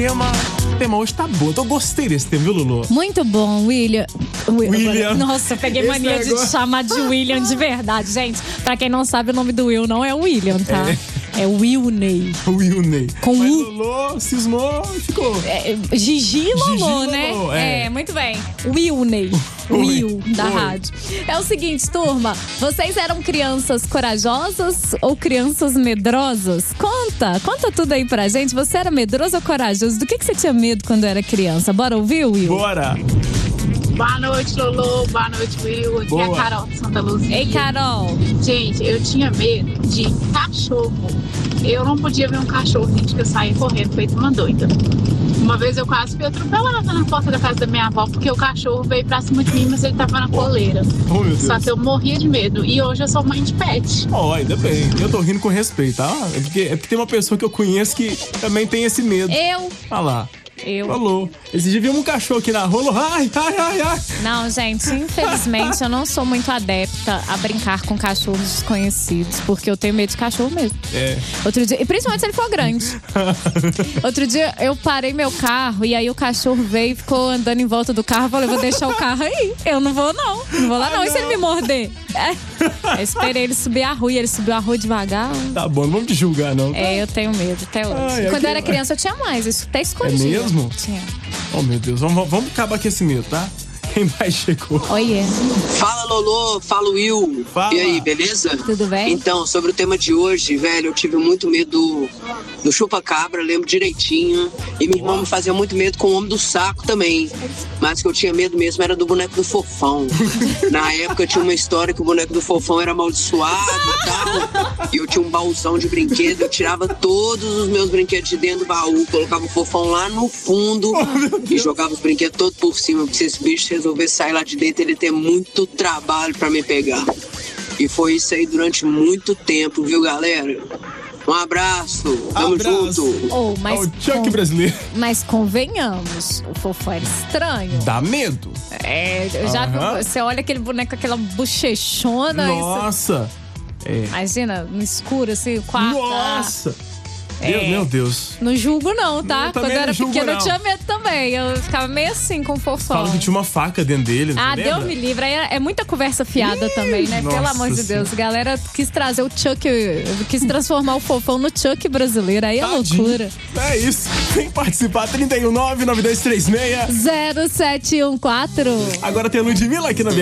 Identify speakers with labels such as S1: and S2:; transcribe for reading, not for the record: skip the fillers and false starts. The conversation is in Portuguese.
S1: O tema hoje tá bom. Eu gostei desse tema, viu, Lulu?
S2: Muito bom, William. Nossa, eu peguei
S1: Esse
S2: mania de chamar de William de verdade, gente. Pra quem não sabe, o nome do Will não é William, tá? É Wilney.
S1: Wilney.
S2: Com
S1: Mas
S2: U.
S1: Lulu cismou e ficou.
S2: Gigi e Lolo, né?
S1: Lolo,
S2: Muito bem. Wilney. Will, da
S1: Oi.
S2: rádio. É o seguinte, turma. Vocês eram crianças corajosas ou crianças medrosas? Conta tudo aí pra gente. Você era medroso ou corajoso? Do que você tinha medo quando era criança? Bora ouvir, Will?
S1: Bora!
S3: Boa noite, Lolo. Boa noite, Will. Aqui é a Carol de Santa Luzia.
S2: Ei, Carol.
S3: Gente, eu tinha medo de cachorro. Eu não podia ver um cachorro, gente, que eu saía correndo, feito uma doida. Uma vez eu quase fui atropelada na porta da casa da minha avó, porque o cachorro veio pra cima de mim, mas ele tava na coleira.
S1: Oh, meu Deus.
S3: Só que eu morria de medo. E hoje eu sou mãe de pet.
S1: Ainda bem. Eu tô rindo com respeito, tá? É porque tem uma pessoa que eu conheço que também tem esse medo. Olha lá. Falou. Esse dia vimos um cachorro aqui na rua. Ai.
S2: Não, gente, infelizmente eu não sou muito adepta a brincar com cachorros desconhecidos, porque eu tenho medo de cachorro mesmo. Outro dia, e principalmente se ele for grande. Outro dia eu parei meu carro e aí o cachorro veio e ficou andando em volta do carro. Eu falei, vou deixar o carro aí. Eu não vou não. Não vou lá não. E se ele me morder? Eu esperei ele subir a rua e ele subiu a rua devagar.
S1: Tá bom, não vamos te julgar, não.
S2: Eu tenho medo até hoje. Quando eu era criança eu tinha mais, isso até escondido.
S1: É mesmo?
S2: Tinha.
S1: Oh, meu Deus. Vamos acabar com esse medo, tá? Quem mais chegou?
S2: Oiê.
S4: Fala, Lolo. Fala, Will.
S1: Fala.
S4: E aí, beleza?
S2: Tudo bem?
S4: Então, sobre o tema de hoje, velho, eu tive muito medo do chupa-cabra, lembro direitinho. E minha irmã me fazia muito medo com o homem do saco também. Mas o que eu tinha medo mesmo era do boneco do Fofão. Na época tinha uma história que o boneco do Fofão era amaldiçoado e tal. E eu tinha um baúzão de brinquedos, eu tirava todos os meus brinquedos de dentro do baú, colocava o Fofão lá no fundo e jogava os brinquedos todos por cima, porque se esse bicho resolvesse sair lá de dentro, ele ia ter muito trabalho pra me pegar. E foi isso aí durante muito tempo, viu, galera? Um abraço, tamo junto.
S1: O Chuck brasileiro.
S2: Mas convenhamos, o Fofão era estranho.
S1: Dá medo.
S2: Eu já você olha aquele boneco, aquela bochechona.
S1: Nossa.
S2: Imagina, no escuro, assim, o quarto.
S1: Nossa. Meu Deus.
S2: Não julgo não, tá?
S1: Eu
S2: Quando eu era
S1: julgo,
S2: pequena
S1: não.
S2: eu tinha medo também. Eu ficava meio assim com o Fofão.
S1: Fala que tinha uma faca dentro dele.
S2: Deus me livre. Aí é muita conversa fiada também, né? Pelo amor de Deus. A galera quis trazer o Chuck, quis transformar o Fofão no Chuck brasileiro. Aí é loucura.
S1: É isso. Vem participar. 319-9236
S2: 0714.
S1: Agora tem a Ludmilla aqui na